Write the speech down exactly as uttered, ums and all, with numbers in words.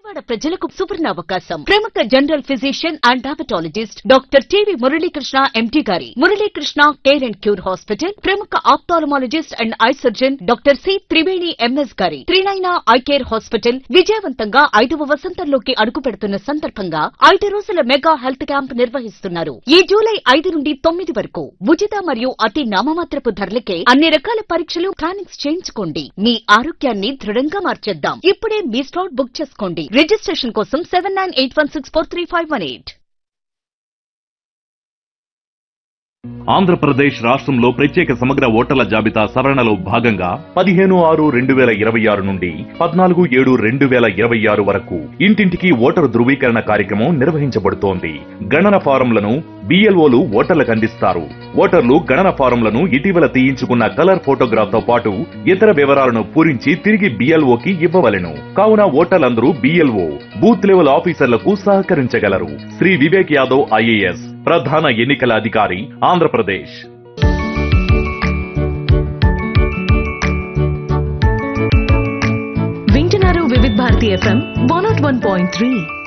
విజయవాడ ప్రజలకు సువర్ణ అవకాశం. ప్రముఖ general physician and diabetologist doctor TV Muralikrishna empty గారి Muralikrishna care and cure hospital, ప్రముఖ ophthalmologist and I surgeon doctor C Triveni MS గారి త్రినైనా ఐ కేర్ హాస్పిటల్ విజయవంతంగా ఐదవ వసంతంలోకి అడుగు పెడుతున్న సందర్భంగా ఐదు రోజుల మెగా హెల్త్ క్యాంప్ నిర్వహిస్తున్నారు. ఈ జూలై ఐదు నుండి తొమ్మిది వరకు ఉచిత మరియు అతి నామమాత్రపు ధరలకే అన్ని రకాల పరీక్షలు, స్కానింగ్స్ చేయించుకోండి. మీ ఆరోగ్యాన్ని దృఢంగా మార్చేద్దాం. ఇప్పుడే మీ స్లాట్ బుక్ చేసుకోండి. రిజిస్ట్రేషన్ కోసం seven nine eight one six four three five one eight. Andhra Pradesh రాష్ట్రంలో ప్రత్యేక సమగ్ర ఓటర్ల జాబితా సవరణలో భాగంగా పదిహేను ఆరు రెండు వేల ఇరవై ఆరు నుండి పద్నాలుగు ఏడు రెండు వేల ఇరవై ఆరు వరకు ఇంటింటికి ఓటరు ధృవీకరణ కార్యక్రమం నిర్వహించబడుతోంది. గణన ఫారంలను బిఎల్ఓలు ఓటర్లకు అందిస్తారు. ఓటర్లు గణన ఫారంలను ఇటీవల తీయించుకున్న కలర్ ఫోటోగ్రాఫ్ తో పాటు ఇతర వివరాలను పూరించి తిరిగి బిఎల్ఓకి ఇవ్వవలెను. కావున ఓటర్లందరూ బిఎల్ఓ బూత్ లెవెల్ ఆఫీసర్లకు సహకరించగలరు. శ్రీ వివేక్ యాదవ్ ఐఏఎస్ ప్రధాన ఎన్నికల అధికారి, ఆంధ్రప్రదేశ్. వింటున్నారు వివిధ Bharati FM one not one point three.